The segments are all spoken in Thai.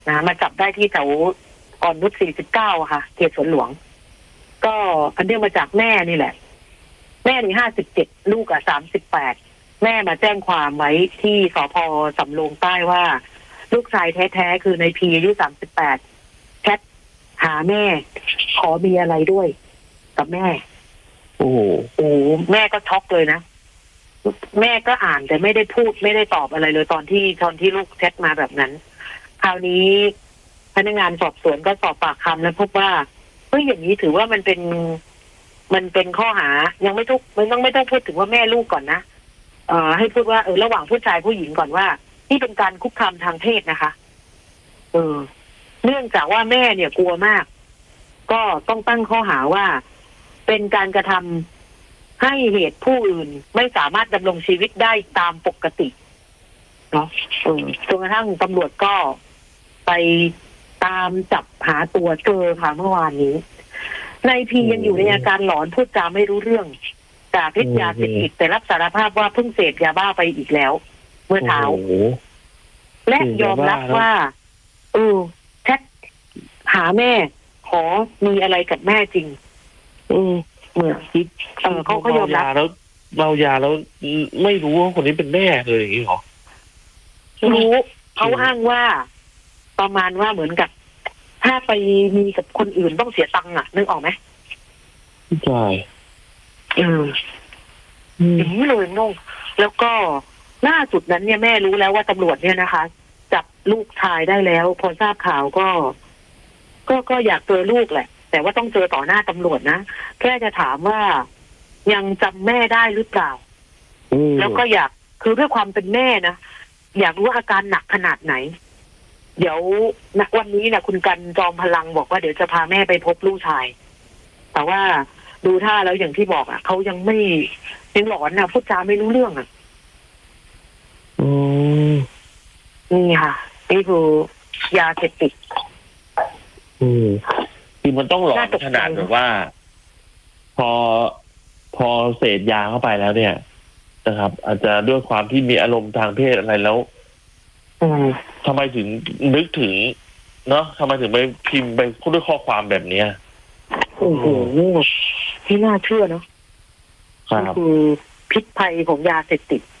มาจับได้ที่แถวอ่อนนุช49ค่ะเขตสวนหลวงก็อันเนื่องมาจากแม่นี่แหละแม่นี่57ลูก38แม่มาแจ้งความไว้ที่สภ.สำโรงใต้ว่าลูกชายแท้ๆคือในพีอายุ38แชทหาแม่ขอมีอะไรด้วยกับแม่โอ้แม่ก็ช็อกเลยนะแม่ก็อ่านแต่ไม่ได้พูดไม่ได้ตอบอะไรเลยตอนที่ลูกแชทมาแบบนั้นคราวนี้พนักงานสอบสวนก็สอบปากคำแล้วพบว่าเฮ้ยอย่างนี้ถือว่ามันเป็นข้อหายังไม่ต้องพูดถึงว่าแม่ลูกก่อนนะให้พูดว่าระหว่างผู้ชายผู้หญิงก่อนว่านี่เป็นการคุกคามทางเพศนะคะเนื่องจากว่าแม่เนี่ยกลัวมากก็ต้องตั้งข้อหาว่าเป็นการกระทำให้เหตุผู้อื่นไม่สามารถดำรงชีวิตได้ตามปกติเนาะจนกระทั่งตำรวจก็ไปตามจับหาตัวเจอค่ะเมื่อวานนี้นายพียังอยู่ในอาการหลอนพูดจาไม่รู้เรื่องจากฤทธิ์ยาเสพติดแต่รับสารภาพว่าเพิ่งเสพยาบ้าไปอีกแล้วเมื่อเช้าและยอมรับว่าแชทหาแม่ขอมีอะไรกับแม่จริงเหมือนเขายอมรับแล้วเมายาแล้วไม่รู้ว่าคนนี้เป็นแม่เลยอย่างนี้หรอรู้เขาอ้างว่าประมาณว่าเหมือนกับถ้าไปมีกับคนอื่นต้องเสียตังค์นึกออกไหมใช่อย่างนี้เลยน้องแล้วก็ล่าสุดนั้นเนี่ยแม่รู้แล้วว่าตำรวจเนี่ยนะคะจับลูกชายได้แล้วพอทราบข่าวก็อยากเจอลูกแหละแต่ว่าต้องเจอต่อหน้าตำรวจนะแค่จะถามว่ายังจำแม่ได้หรือเปล่าแล้วก็อยากคือด้วยความเป็นแม่นะอยากรู้ว่าอาการหนักขนาดไหนเดี๋ยววันนี้นะคุณกันจอมพลังบอกว่าเดี๋ยวจะพาแม่ไปพบลูกชายแต่ว่าดูท่าแล้วอย่างที่บอกเขายังหลอนพูดจาไม่รู้เรื่องนี่ค่ะนี่คือยาเสพติดคือมันต้องหลอนขนาดแบบว่าพอเสพยาเข้าไปแล้วเนี่ยนะครับ อาจจะด้วยความที่มีอารมณ์ทางเพศอะไรแล้วทำไมถึงนึกถึงเนาะทำไมถึงไปพิมพ์ไปพูดด้วยข้อความแบบนี้โอ้โหที่น่าเชื่อเนาะคือพิษภัยของยาเสพติด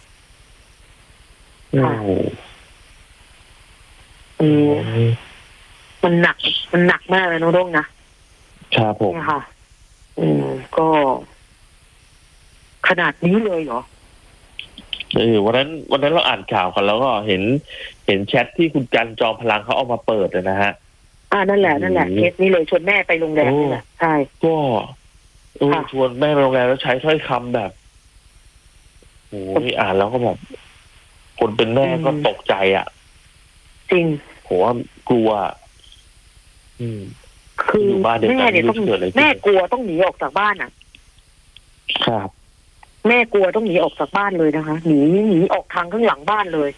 มันหนักมากเลยน้องรุ่งนะครับผมค่ะก็ขนาดนี้เลยเหรอวันนั้นเราอ่านข่าวกันแล้วก็เห็นแชทที่คุณกันจอมพลังเขาเอามาเปิดนะฮะนั่นแหละเคสนี้เลยชวนแม่ไปโรงแรมนี่แหละใช่ก็ชวนแม่ไปโรงแรมแล้วใช้ถ้อยคำแบบโอ้ยอ่านแล้วก็แบบคนเป็นแม่ก็ตกใจจริงผมว่ากลัวคือแม่เนี่ยต้องแม่กลัวต้องหนีออกจากบ้านครับแม่กลัวต้องหนีออกจากบ้านเลยนะคะหนีออกทางข้างหลังบ้านเลย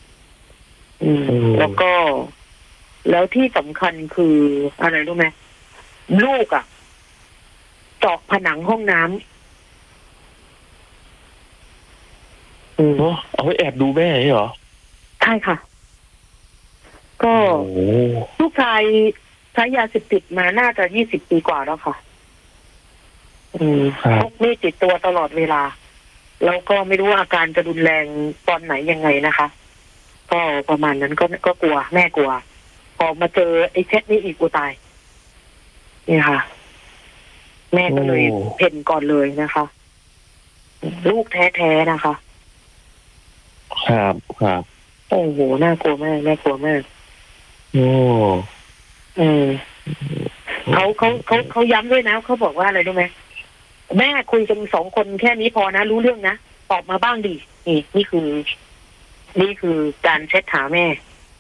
แล้วที่สำคัญคืออะไรรู้ไหมลูกเจาะผนังห้องน้ำเอาไว้แอบดูแม่เหรอใช่ค่ะก็ลูกชายใช้ยาเสพติดมาน่าจะ20 ปีกว่าแล้วค่ะพกมีดติดตัวตลอดเวลาแล้วก็ไม่รู้ว่าอาการจะรุนแรงตอนไหนยังไงนะคะก็ประมาณนั้นก็กลัวแม่กลัวพอมาเจอไอ้เช็ดนี้อีกกูตายนี่ค่ะแม่ก็เลยเพ่นก่อนเลยนะคะลูกแท้ๆนะคะครับโอ้โหน่ากลัวมากน่ากลัวมากเขาย้ำด้วยนะเขาบอกว่าอะไรรู้ไหมแม่คุยกัน2 คนแค่นี้พอนะรู้เรื่องนะตอบมาบ้างดินี่คือการเช็ดหาแม่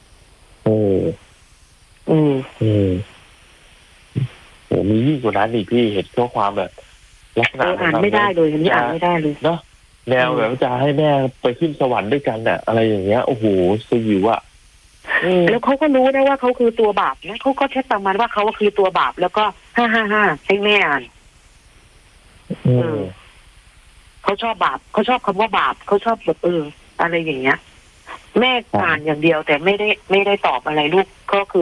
มียิ่งกว่านั้นอีกพี่เห็นข้อความแบบลักษณะอ่านไม่ได้เลยอันนี้อ่านไม่ได้เลยเนาะแนวแบบจะให้แม่ไปขึ้นสวรรค์ด้วยกันอะไรอย่างเงี้ยโอ้โหสยิวแล้วเขาก็รู้นะว่าเขาคือตัวบาปนะเขาก็แชทประมาณว่าเขาคือตัวบาปแล้วก็555ให้แม่อ่านเขาชอบบาปเขาชอบคำว่าบาปเขาชอบแบบอะไรอย่างเงี้ยแม่อ่านอย่างเดียวแต่ไม่ได้ตอบอะไรลูกก็คือ